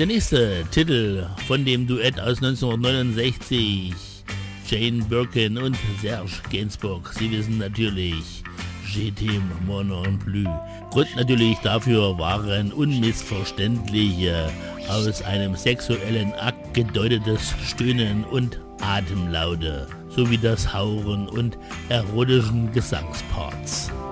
Der nächste Titel von dem Duett aus 1969, Jane Birkin und Serge Gainsbourg. Sie wissen natürlich, Je t'aime moi non plus. Grund natürlich dafür waren unmissverständliche, aus einem sexuellen Akt gedeutetes Stöhnen und Atemlaute, sowie das Hauchen und erotischen Gesangsparts.